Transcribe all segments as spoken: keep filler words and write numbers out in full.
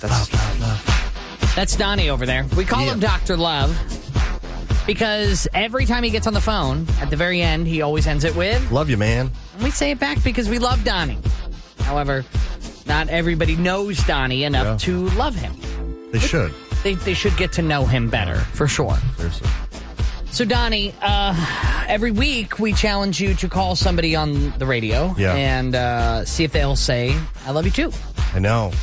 That's, love, love, love. That's Donnie over there. We call Yeah. him Doctor Love because every time he gets on the phone, at the very end, he always ends it with, Love you, man. and we say it back because we love Donnie. However, not everybody knows Donnie enough Yeah. to love him. They should. They, they should get to know him better, for sure. Seriously. So, Donnie, uh, every week we challenge you to call somebody on the radio Yeah. and uh, see if they'll say, I love you too. I know.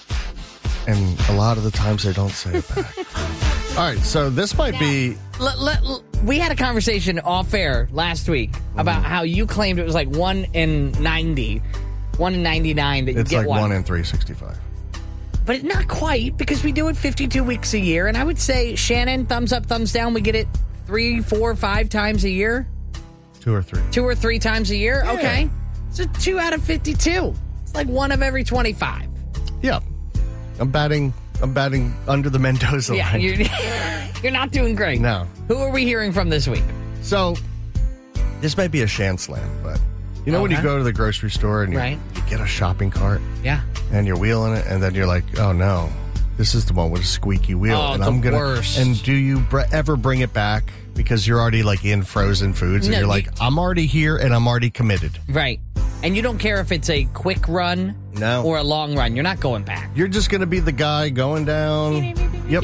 And a lot of the times they don't say it back. All right, so this might be... L- l- l- we had a conversation off air last week about Mm. how you claimed it was like one in ninety, one in ninety-nine that you It's get like one. one in three sixty-five. But not quite, because we do it fifty-two weeks a year. And I would say, Shannon, thumbs up, thumbs down, we get it three, four, five times a year? Two or three. Two or three times a year? Yeah. Okay. So two out of fifty-two. It's like one of every twenty-five. Yeah. I'm batting I'm batting under the Mendoza Yeah, line. you're, you're not doing great. No. Who are we hearing from this week? So, this might be a shan slam, but you know when you Okay. go to the grocery store and you, Right. you get a shopping cart Yeah. and you're wheeling it, and then you're like, oh no, this is the one with a squeaky wheel. Oh, and the I'm gonna, worst. And do you br- ever bring it back because you're already like in frozen foods and No, you're you- like, I'm already here and I'm already committed. Right. And you don't care if it's a quick run No. or a long run. You're not going back. You're just going to be the guy going down. Yep.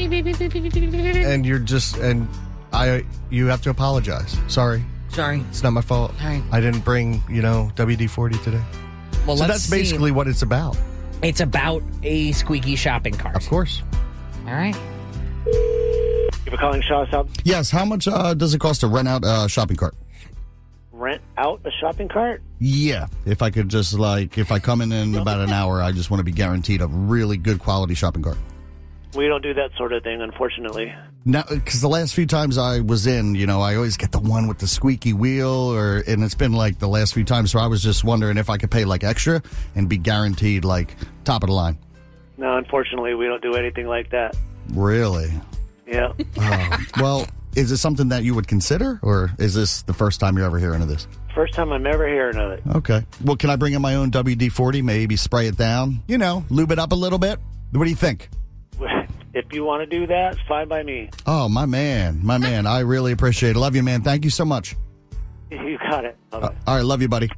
And you're just, and I, you have to apologize. Sorry. Sorry. It's not my fault. Sorry. I didn't bring, you know, W D forty today. Well, So let's that's see. basically what it's about. It's about a squeaky shopping cart. Of course. All right. Thank you for calling Shaw South. Yes, how much uh, does it cost to rent out a shopping cart? Rent out a shopping cart? Yeah, if I could just like, if I come in in about an hour, I just want to be guaranteed a really good quality shopping cart. We don't do that sort of thing, unfortunately. Now, because the last few times I was in, you know, I always get the one with the squeaky wheel, or and it's been like the last few times. So I was just wondering if I could pay like extra and be guaranteed like top of the line. No, unfortunately, we don't do anything like that. Really? Yeah. Oh, well, is this something that you would consider, or is this the first time you're ever hearing of this? First time I'm ever hearing of it. Okay. Well, can I bring in my own W D forty? Maybe spray it down. You know, lube it up a little bit. What do you think? If you want to do that, it's fine by me. Oh, my man. My man. I really appreciate it. Love you, man. Thank you so much. You got it. Uh, all right. Love you, buddy.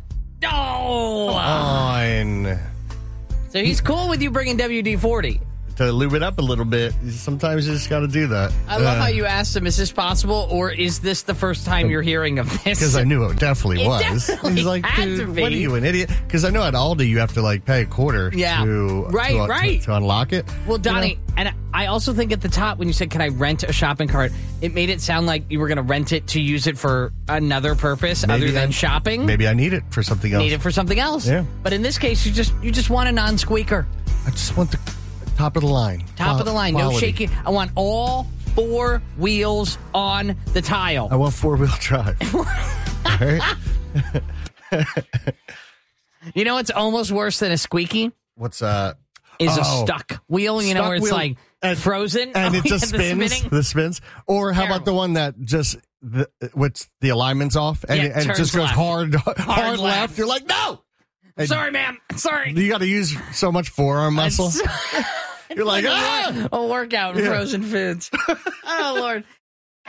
Oh! Fine. So he's cool with you bringing W D forty. To lube it up a little bit, sometimes you just got to do that. I love Uh, how you asked him, is this possible, or is this the first time you're hearing of this? Because I knew it definitely It was. definitely He's like, had dude, to be. what are you, an idiot? Because I know at Aldi you have to like pay a quarter Yeah. to, Right, to, right. to, to unlock it. Well, Donnie, and I also think at the top when you said, can I rent a shopping cart, it made it sound like you were going to rent it to use it for another purpose Maybe other than I- shopping. Maybe I need it for something else. Need it for something else. Yeah. But in this case, you just you just want a non-squeaker. I just want the top of the line. Top of the line. No Quality. shaking. I want all four wheels on the tile. I want four wheel drive. All right. You know what's almost worse than a squeaky? What's uh? Is a Oh. stuck wheel, you know, Stuck where it's wheel like and- frozen. and Oh, it just yeah, the spins. spinning. The spins. Or how about Terrible. the one that just the, what's the alignment's off and, Yeah, it, and it turns just goes left. hard, hard, Hard left. left. You're like, no. And Sorry, ma'am. Sorry. You got to use so much forearm muscle. It's- You're like, ah. a workout in Yeah. frozen foods. Oh, Lord.